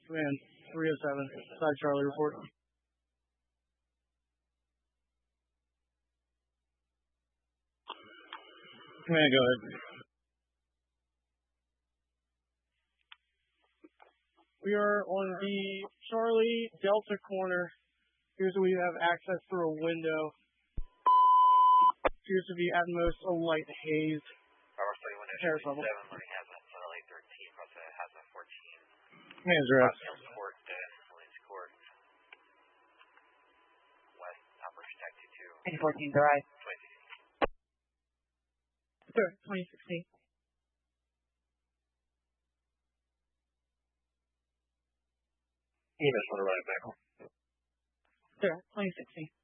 Command 307, side Charlie report. Command, go ahead. We are on the Charlie Delta corner. Here's where we have access through a window. Appears to be at most a light haze. Harris level. Command's direct. And 14 dry. Sir, 2016. EMS on the right back. Sir, 2016.